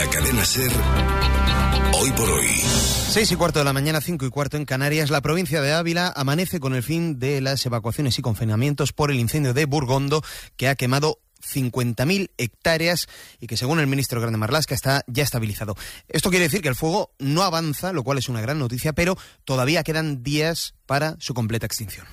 la cadena SER, Hoy por Hoy. 6:15 de la mañana, 5:15 en Canarias. La provincia de Ávila amanece con el fin de las evacuaciones y confinamientos por el incendio de Burgondo, que ha quemado 50.000 hectáreas y que, según el ministro Grande Marlaska, está ya estabilizado. Esto quiere decir que el fuego no avanza, lo cual es una gran noticia, pero todavía quedan días para su completa extinción.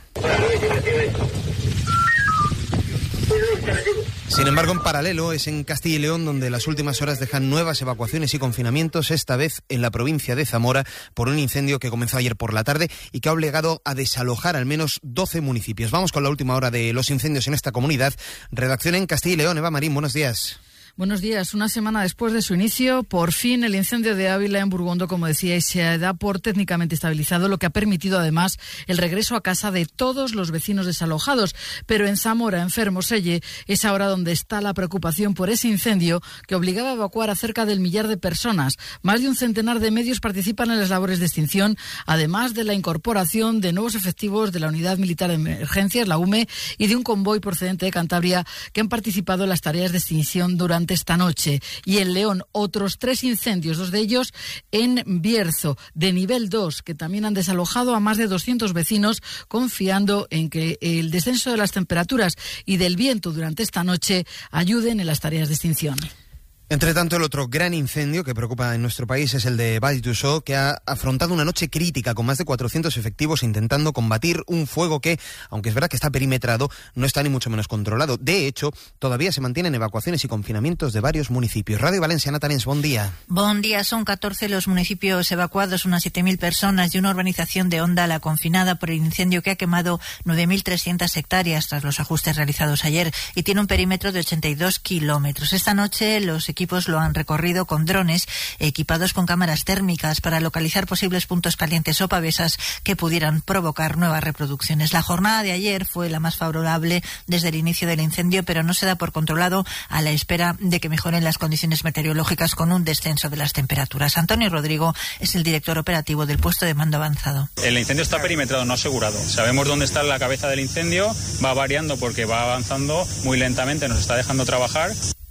Sin embargo, en paralelo, es en Castilla y León donde las últimas horas dejan nuevas evacuaciones y confinamientos, esta vez en la provincia de Zamora, por un incendio que comenzó ayer por la tarde y que ha obligado a desalojar al menos 12 municipios. Vamos con la última hora de los incendios en esta comunidad. Redacción en Castilla y León. Eva Marín, buenos días. Buenos días. Una semana después de su inicio, por fin el incendio de Ávila en Burgondo, como decíais, se da por técnicamente estabilizado, lo que ha permitido además el regreso a casa de todos los vecinos desalojados. Pero en Zamora, en Fermoselle, es ahora donde está la preocupación por ese incendio que obligaba a evacuar a cerca del 1.000.000 de personas. Más de un centenar de medios participan en las labores de extinción, además de la incorporación de nuevos efectivos de la Unidad Militar de Emergencias, la UME, y de un convoy procedente de Cantabria que han participado en las tareas de extinción durante esta noche. Y en León, otros 3 incendios, 2 de ellos en Bierzo, de nivel 2, que también han desalojado a más de 200 vecinos, confiando en que el descenso de las temperaturas y del viento durante esta noche ayuden en las tareas de extinción. Entre tanto, el otro gran incendio que preocupa en nuestro país es el de Vall d'Uixó, que ha afrontado una noche crítica con más de 400 efectivos intentando combatir un fuego que, aunque es verdad que está perimetrado, no está ni mucho menos controlado. De hecho, todavía se mantienen evacuaciones y confinamientos de varios municipios. Radio Valencia, Natalens, buen día. Buen día, son 14 los municipios evacuados, unas 7.000 personas y una urbanización de Onda la confinada por el incendio que ha quemado 9.300 hectáreas tras los ajustes realizados ayer y tiene un perímetro de 82 kilómetros. Esta noche los equipos lo han recorrido con drones equipados con cámaras térmicas para localizar posibles puntos calientes o pavesas que pudieran provocar nuevas reproducciones. La jornada de ayer fue la más favorable desde el inicio del incendio, pero no se da por controlado a la espera de que mejoren las condiciones meteorológicas con un descenso de las temperaturas. Antonio Rodrigo es el director operativo del puesto de mando avanzado. El incendio está perimetrado, no asegurado. Sabemos dónde está la cabeza del incendio, va variando porque va avanzando muy lentamente, nos está dejando trabajar.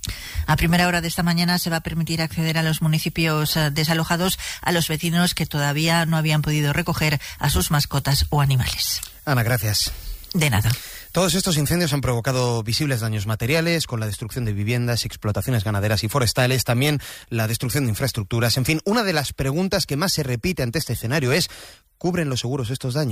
A primera hora de esta mañana se va a permitir acceder a los municipios desalojados a los vecinos que todavía no habían podido recoger a sus mascotas o animales. Ana, gracias. De nada. Todos estos incendios han provocado visibles daños materiales, con la destrucción de viviendas, explotaciones ganaderas y forestales, también la destrucción de infraestructuras. En fin, una de las preguntas que más se repite ante este escenario es: ¿cubren los seguros estos daños?